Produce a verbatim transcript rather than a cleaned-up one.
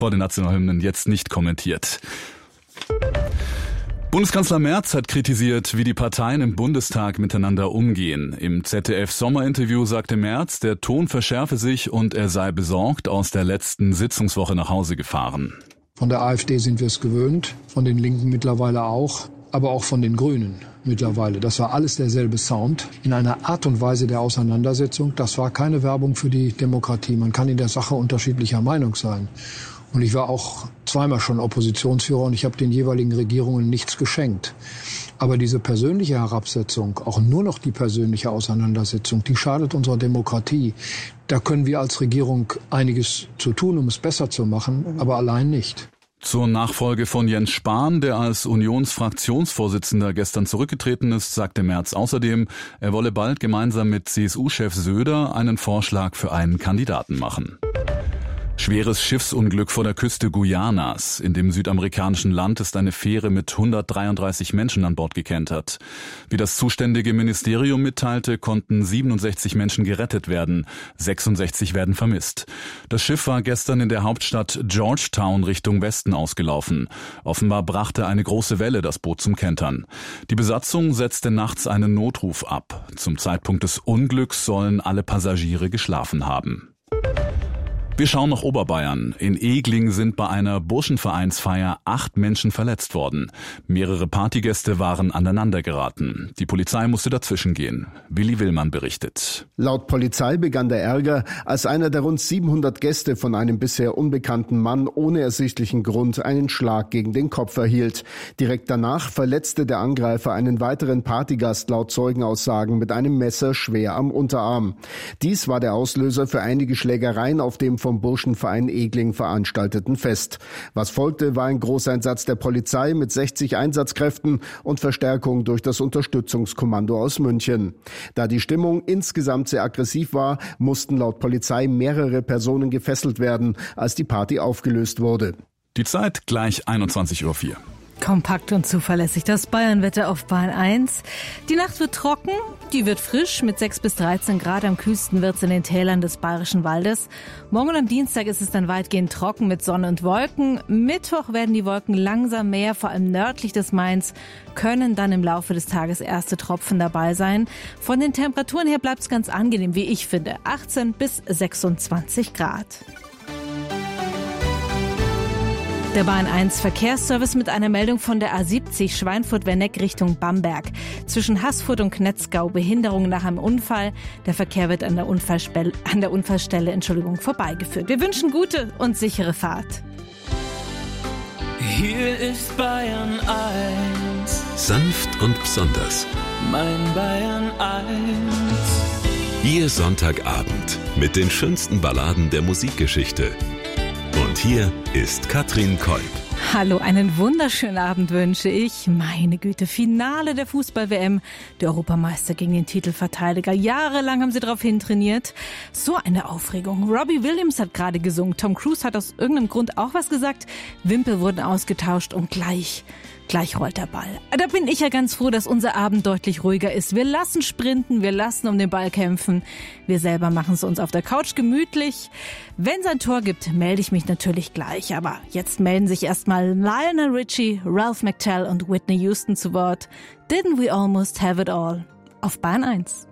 wurde Nationalhymnen jetzt nicht kommentiert. Bundeskanzler Merz hat kritisiert, wie die Parteien im Bundestag miteinander umgehen. Im Z D F-Sommerinterview sagte Merz, der Ton verschärfe sich und er sei besorgt aus der letzten Sitzungswoche nach Hause gefahren. Von der AfD sind wir es gewöhnt, von den Linken mittlerweile auch, aber auch von den Grünen mittlerweile. Das war alles derselbe Sound in einer Art und Weise der Auseinandersetzung. Das war keine Werbung für die Demokratie. Man kann in der Sache unterschiedlicher Meinung sein. Und ich war auch zweimal schon Oppositionsführer und ich habe den jeweiligen Regierungen nichts geschenkt. Aber diese persönliche Herabsetzung, auch nur noch die persönliche Auseinandersetzung, die schadet unserer Demokratie. Da können wir als Regierung einiges zu tun, um es besser zu machen, aber allein nicht. Zur Nachfolge von Jens Spahn, der als Unionsfraktionsvorsitzender gestern zurückgetreten ist, sagte Merz außerdem, er wolle bald gemeinsam mit C S U-Chef Söder einen Vorschlag für einen Kandidaten machen. Schweres Schiffsunglück vor der Küste Guyanas. In dem südamerikanischen Land ist eine Fähre mit hundertdreiunddreißig Menschen an Bord gekentert. Wie das zuständige Ministerium mitteilte, konnten siebenundsechzig Menschen gerettet werden. sechsundsechzig werden vermisst. Das Schiff war gestern in der Hauptstadt Georgetown Richtung Westen ausgelaufen. Offenbar brachte eine große Welle das Boot zum Kentern. Die Besatzung setzte nachts einen Notruf ab. Zum Zeitpunkt des Unglücks sollen alle Passagiere geschlafen haben. Wir schauen nach Oberbayern. In Egling sind bei einer Burschenvereinsfeier acht Menschen verletzt worden. Mehrere Partygäste waren aneinander geraten. Die Polizei musste dazwischen gehen. Willi Willmann berichtet. Laut Polizei begann der Ärger, als einer der rund siebenhundert Gäste von einem bisher unbekannten Mann ohne ersichtlichen Grund einen Schlag gegen den Kopf erhielt. Direkt danach verletzte der Angreifer einen weiteren Partygast laut Zeugenaussagen mit einem Messer schwer am Unterarm. Dies war der Auslöser für einige Schlägereien auf dem vom Burschenverein Egling veranstalteten Fest. Was folgte, war ein Großeinsatz der Polizei mit sechzig Einsatzkräften und Verstärkung durch das Unterstützungskommando aus München. Da die Stimmung insgesamt sehr aggressiv war, mussten laut Polizei mehrere Personen gefesselt werden, als die Party aufgelöst wurde. Die Zeit gleich einundzwanzig Uhr vier. Kompakt und zuverlässig das Bayernwetter auf Bahn eins. Die Nacht wird trocken, die wird frisch. Mit sechs bis dreizehn Grad am kühlsten wird es in den Tälern des Bayerischen Waldes. Morgen und am Dienstag ist es dann weitgehend trocken mit Sonne und Wolken. Mittwoch werden die Wolken langsam mehr, vor allem nördlich des Mains, können dann im Laufe des Tages erste Tropfen dabei sein. Von den Temperaturen her bleibt es ganz angenehm, wie ich finde. achtzehn bis sechsundzwanzig Grad. Der Bahn eins Verkehrsservice mit einer Meldung von der A siebzig Schweinfurt-Werneck Richtung Bamberg. Zwischen Haßfurt und Knetzgau Behinderung nach einem Unfall. Der Verkehr wird an der, Unfallstelle, an der Unfallstelle Entschuldigung, vorbeigeführt. Wir wünschen gute und sichere Fahrt. Hier ist Bayern eins. Sanft und besonders. Mein Bayern eins. Ihr Sonntagabend mit den schönsten Balladen der Musikgeschichte. Und hier ist Katrin Kolb. Hallo, einen wunderschönen Abend wünsche ich. Meine Güte, Finale der Fußball-W M. Der Europameister gegen den Titelverteidiger. Jahrelang haben sie darauf hintrainiert. So eine Aufregung. Robbie Williams hat gerade gesungen. Tom Cruise hat aus irgendeinem Grund auch was gesagt. Wimpel wurden ausgetauscht und gleich... Gleich rollt der Ball. Da bin ich ja ganz froh, dass unser Abend deutlich ruhiger ist. Wir lassen sprinten, wir lassen um den Ball kämpfen. Wir selber machen es uns auf der Couch gemütlich. Wenn es ein Tor gibt, melde ich mich natürlich gleich. Aber jetzt melden sich erstmal Lionel Richie, Ralph McTell und Whitney Houston zu Wort. Didn't we almost have it all? Auf Bahn eins.